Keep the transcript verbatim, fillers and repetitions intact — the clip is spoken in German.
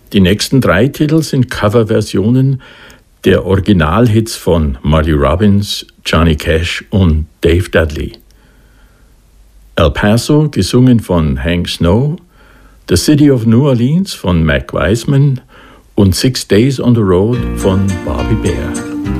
Die nächsten drei Titel sind Coverversionen der Originalhits von Marty Robbins, Johnny Cash und Dave Dudley. El Paso, gesungen von Hank Snow, The City of New Orleans von Mac Wiseman und Six Days on the Road von Bobby Bare.